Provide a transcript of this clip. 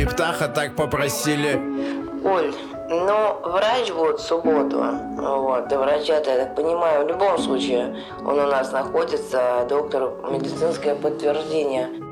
И Птаха так попросили. Оль, ну, врач будет в субботу, вот, и врача-то, я так понимаю, в любом случае он у нас находится, доктор, медицинское подтверждение.